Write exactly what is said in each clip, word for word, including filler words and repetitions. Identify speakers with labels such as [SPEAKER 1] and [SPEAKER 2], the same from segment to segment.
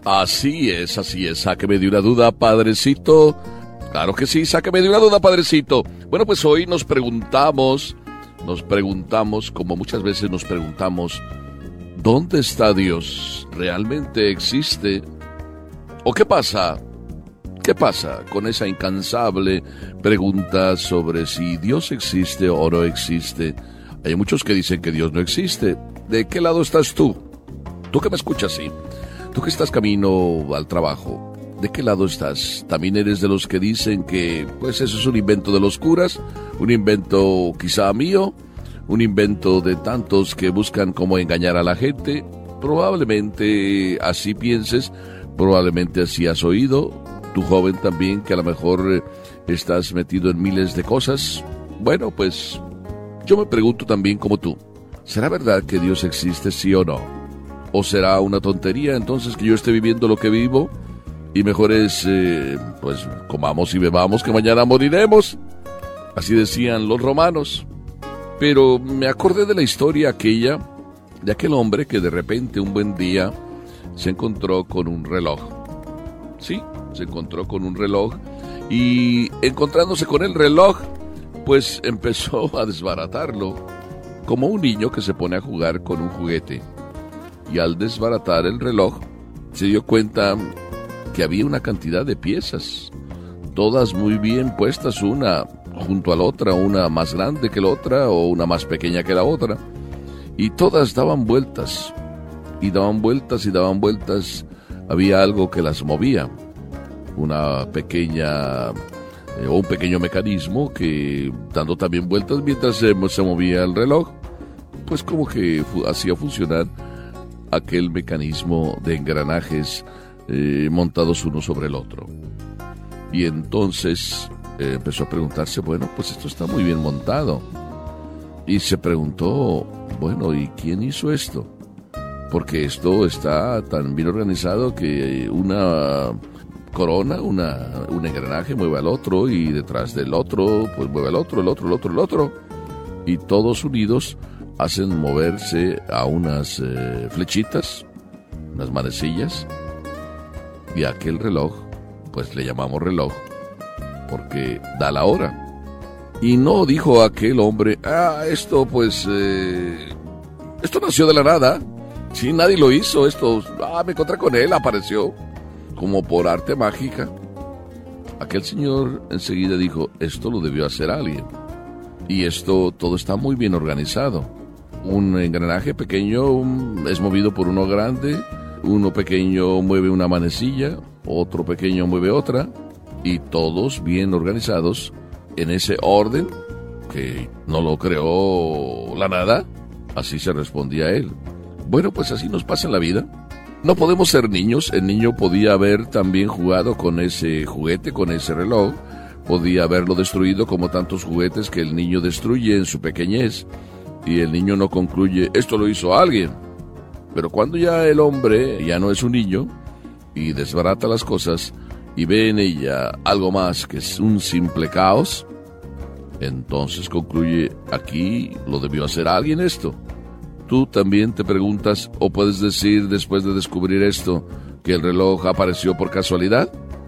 [SPEAKER 1] Así es, así es. Sáqueme de una duda, padrecito. Claro que sí, sáqueme de una duda, padrecito. Bueno, pues hoy nos preguntamos, nos preguntamos, como muchas veces nos preguntamos, ¿dónde está Dios? ¿Realmente existe? ¿O qué pasa? ¿Qué pasa con esa incansable pregunta sobre si Dios existe o no existe? Hay muchos que dicen que Dios no existe. ¿De qué lado estás tú? Tú que me escuchas, sí. Tú que estás camino al trabajo, ¿de qué lado estás? ¿También eres de los que dicen que pues eso es un invento de los curas? ¿Un invento quizá mío? ¿Un invento de tantos que buscan cómo engañar a la gente? Probablemente así pienses, probablemente así has oído. Tú joven también que a lo mejor eh, estás metido en miles de cosas. Bueno, pues yo me pregunto también como tú, ¿será verdad que Dios existe, sí o no? ¿O será una tontería entonces que yo esté viviendo lo que vivo? Y mejor es, eh, pues, comamos y bebamos que mañana moriremos. Así decían los romanos. Pero me acordé de la historia aquella, de aquel hombre que de repente un buen día se encontró con un reloj. Sí, se encontró con un reloj y encontrándose con el reloj, pues empezó a desbaratarlo, como un niño que se pone a jugar con un juguete. Y al desbaratar el reloj, se dio cuenta que había una cantidad de piezas, todas muy bien puestas, una junto a la otra, una más grande que la otra o una más pequeña que la otra, y todas daban vueltas, y daban vueltas y daban vueltas. Había algo que las movía, una pequeña eh, o un pequeño mecanismo que dando también vueltas mientras se, se movía el reloj, pues como que fu- hacía funcionar aquel mecanismo de engranajes eh, montados uno sobre el otro. Y entonces eh, empezó a preguntarse, bueno, pues esto está muy bien montado. Y se preguntó, bueno, ¿y quién hizo esto? Porque esto está tan bien organizado que una corona, una, un engranaje mueve al otro y detrás del otro, pues mueve al otro, el otro, el otro, el otro. Y todos unidos hacen moverse a unas eh, flechitas, unas manecillas, y aquel reloj, pues le llamamos reloj, porque da la hora. Y no dijo aquel hombre, ah, esto pues, eh, esto nació de la nada, sí, nadie lo hizo, esto, ah, me encontré con él, apareció, como por arte mágica. Aquel señor enseguida dijo, esto lo debió hacer alguien, y esto todo está muy bien organizado. Un engranaje pequeño es movido por uno grande, uno pequeño mueve una manecilla, otro pequeño mueve otra, y todos bien organizados en ese orden que no lo creó la nada. Así se respondía él. Bueno, pues así nos pasa en la vida. No podemos ser niños. El niño podía haber también jugado con ese juguete, con ese reloj, podía haberlo destruido como tantos juguetes que el niño destruye en su pequeñez. Y el niño no concluye, esto lo hizo alguien. Pero cuando ya el hombre ya no es un niño y desbarata las cosas y ve en ella algo más que es un simple caos, entonces concluye, aquí lo debió hacer alguien esto. Tú también te preguntas o puedes decir después de descubrir esto que el reloj apareció por casualidad.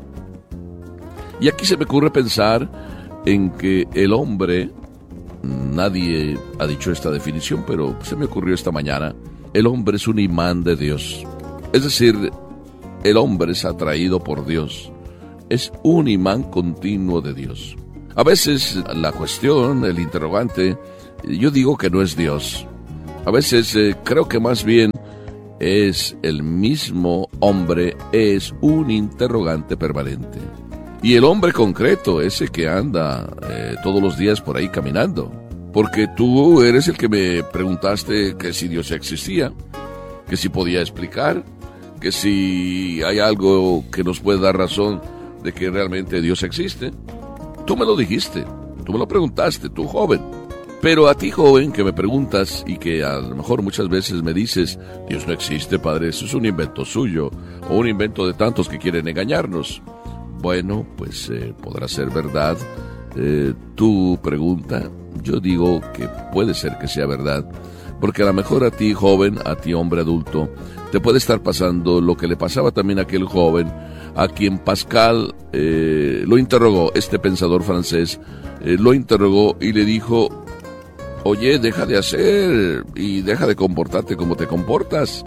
[SPEAKER 1] Y aquí se me ocurre pensar en que el hombre, nadie ha dicho esta definición, pero se me ocurrió esta mañana. El hombre es un imán de Dios. Es decir, el hombre es atraído por Dios. Es un imán continuo de Dios. A veces la cuestión, el interrogante, yo digo que no es Dios. A veces eh, creo que más bien es el mismo hombre, es un interrogante permanente. Y el hombre concreto, ese que anda eh, todos los días por ahí caminando. Porque tú eres el que me preguntaste que si Dios existía, que si podía explicar, que si hay algo que nos puede dar razón de que realmente Dios existe. Tú me lo dijiste, tú me lo preguntaste, tú joven. Pero a ti joven que me preguntas y que a lo mejor muchas veces me dices, Dios no existe, padre, eso es un invento suyo o un invento de tantos que quieren engañarnos. Bueno, pues eh, podrá ser verdad eh, tu pregunta. Yo digo que puede ser que sea verdad, porque a lo mejor a ti joven, a ti hombre adulto, te puede estar pasando lo que le pasaba también a aquel joven, a quien Pascal eh, lo interrogó, este pensador francés, eh, lo interrogó y le dijo, oye, deja de hacer y deja de comportarte como te comportas.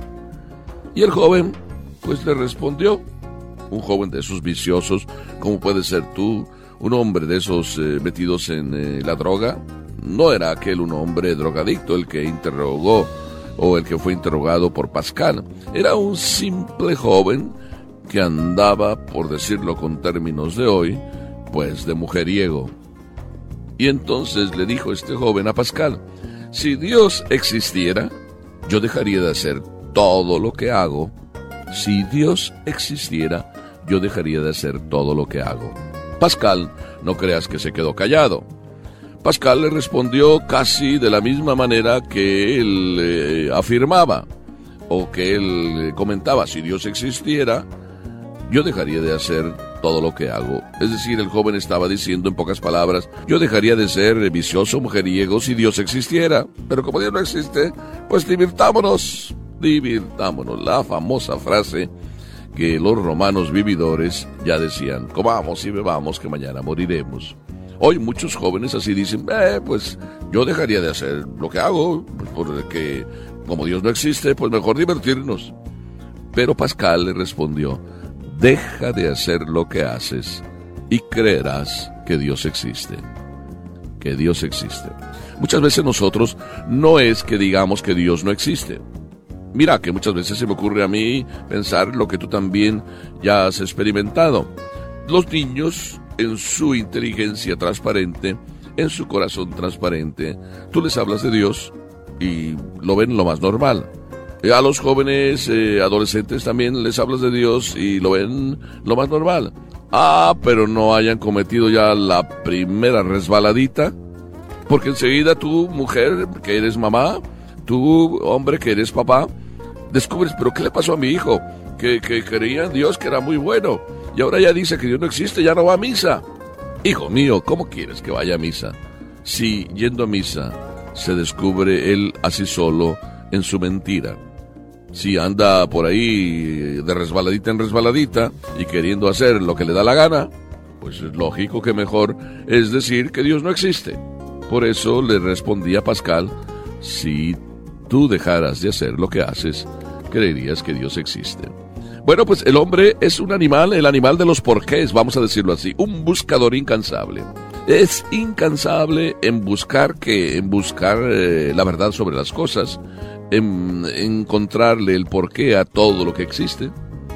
[SPEAKER 1] Y el joven, pues le respondió, un joven de esos viciosos, como puede ser tú, un hombre de esos eh, metidos en eh, la droga. No era aquel un hombre drogadicto el que interrogó o el que fue interrogado por Pascal. Era un simple joven que andaba, por decirlo con términos de hoy, pues de mujeriego. Y entonces le dijo este joven a Pascal, si Dios existiera, yo dejaría de hacer todo lo que hago. Si Dios existiera, yo dejaría de hacer todo lo que hago. Pascal, no creas que se quedó callado. Pascal le respondió casi de la misma manera que él eh, afirmaba, o que él eh, comentaba, si Dios existiera, yo dejaría de hacer todo lo que hago. Es decir, el joven estaba diciendo en pocas palabras, yo dejaría de ser vicioso, mujeriego si Dios existiera, pero como Dios no existe, pues divirtámonos, divirtámonos. La famosa frase que los romanos vividores ya decían, comamos y bebamos que mañana moriremos. Hoy muchos jóvenes así dicen, eh, pues yo dejaría de hacer lo que hago, pues porque como Dios no existe, pues mejor divertirnos. Pero Pascal le respondió, deja de hacer lo que haces y creerás que Dios existe, que Dios existe. Muchas veces nosotros no es que digamos que Dios no existe. Mira que muchas veces se me ocurre a mí pensar lo que tú también ya has experimentado. Los niños, en su inteligencia transparente, en su corazón transparente, tú les hablas de Dios y lo ven lo más normal. A los jóvenes eh, adolescentes también les hablas de Dios y lo ven lo más normal. Ah, pero no hayan cometido ya la primera resbaladita, porque enseguida tú, mujer, que eres mamá, tú, hombre, que eres papá, descubres, pero ¿qué le pasó a mi hijo? Que, que creía en Dios, que era muy bueno, y ahora ya dice que Dios no existe, ya no va a misa. Hijo mío, ¿cómo quieres que vaya a misa? Si yendo a misa se descubre él así solo en su mentira. Si anda por ahí de resbaladita en resbaladita y queriendo hacer lo que le da la gana, pues es lógico que mejor es decir que Dios no existe. Por eso le respondía Pascal, si tú dejaras de hacer lo que haces, creerías que Dios existe. Bueno, pues el hombre es un animal, el animal de los porqués, vamos a decirlo así, un buscador incansable. Es incansable en buscar que, en buscar eh, la verdad sobre las cosas, en, en encontrarle el porqué a todo lo que existe.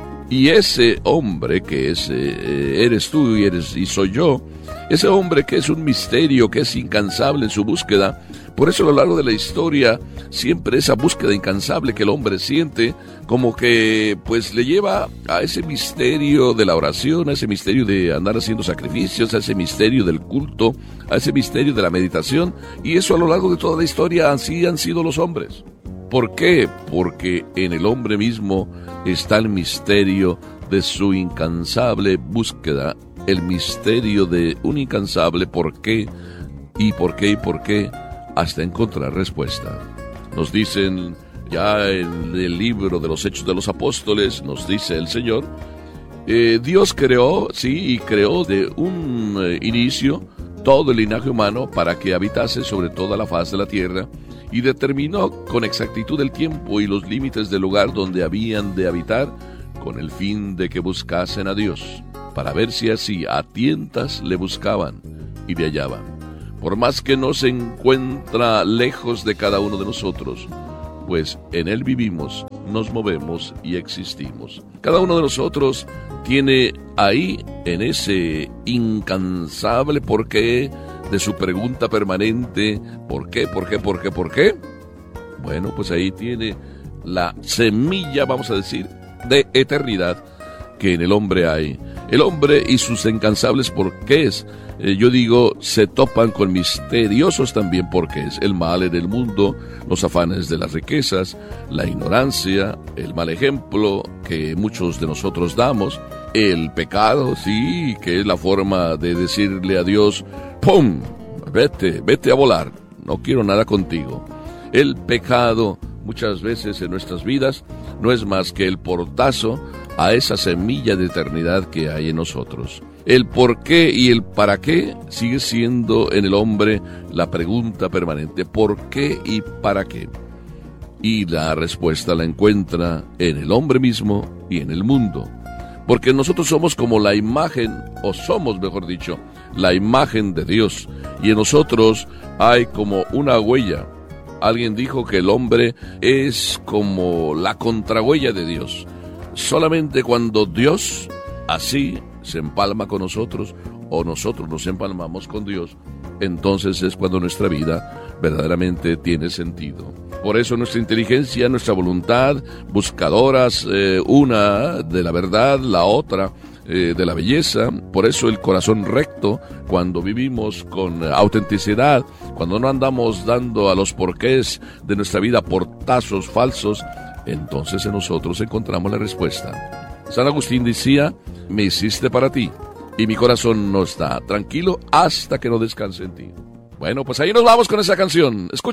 [SPEAKER 1] Y ese hombre que es, eh, eres tú y eres y soy yo, ese hombre que es un misterio, que es incansable en su búsqueda. Por eso a lo largo de la historia, siempre esa búsqueda incansable que el hombre siente, como que pues le lleva a ese misterio de la oración, a ese misterio de andar haciendo sacrificios, a ese misterio del culto, a ese misterio de la meditación, y eso a lo largo de toda la historia así han sido los hombres. ¿Por qué? Porque en el hombre mismo está el misterio de su incansable búsqueda, el misterio de un incansable por qué, y por qué, y por qué, hasta encontrar respuesta. Nos dicen ya en el libro de los Hechos de los Apóstoles, nos dice el Señor, eh, Dios creó, sí, y creó de un eh, inicio todo el linaje humano para que habitase sobre toda la faz de la tierra, y determinó con exactitud el tiempo y los límites del lugar donde habían de habitar, con el fin de que buscasen a Dios, para ver si así a tientas le buscaban y le hallaban. Por más que no se encuentra lejos de cada uno de nosotros, pues en Él vivimos, nos movemos y existimos. Cada uno de nosotros tiene ahí, en ese incansable porqué de su pregunta permanente, ¿por qué, por qué, por qué, por qué? Bueno, pues ahí tiene la semilla, vamos a decir, de eternidad que en el hombre hay. El hombre y sus incansables porqués, eh, yo digo, se topan con misteriosos también porqués. El mal en el mundo, los afanes de las riquezas, la ignorancia, el mal ejemplo que muchos de nosotros damos, el pecado, sí, que es la forma de decirle a Dios, ¡pum!, vete, vete a volar, no quiero nada contigo. El pecado muchas veces en nuestras vidas no es más que el portazo a esa semilla de eternidad que hay en nosotros. El por qué y el para qué sigue siendo en el hombre la pregunta permanente. ¿Por qué y para qué? Y la respuesta la encuentra en el hombre mismo y en el mundo. Porque nosotros somos como la imagen, o somos, mejor dicho, la imagen de Dios. Y en nosotros hay como una huella. Alguien dijo que el hombre es como la contrahuella de Dios. Solamente cuando Dios así se empalma con nosotros, o nosotros nos empalmamos con Dios, entonces es cuando nuestra vida verdaderamente tiene sentido. Por eso nuestra inteligencia, nuestra voluntad, buscadoras, eh, una de la verdad, la otra eh, de la belleza. Por eso el corazón recto, cuando vivimos con autenticidad, cuando no andamos dando a los porqués de nuestra vida portazos falsos, entonces en nosotros encontramos la respuesta. San Agustín decía: me hiciste para ti, y mi corazón no está tranquilo hasta que no descanse en ti. Bueno, pues ahí nos vamos con esa canción. Escucha.